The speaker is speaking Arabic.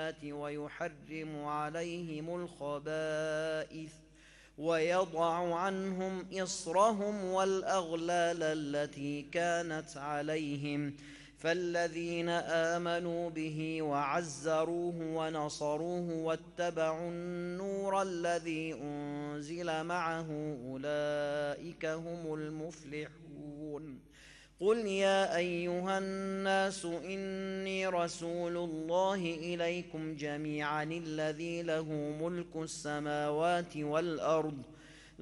الطيبات ويحرم عليهم الخبائث ويضع عنهم إصرهم والأغلال التي كانت عليهم. فالذين آمنوا به وعزروه ونصروه واتبعوا النور الذي أنزل معه أولئك هم المفلحون. قل يا أيها الناس إني رسول الله إليكم جميعا الذي له ملك السماوات والأرض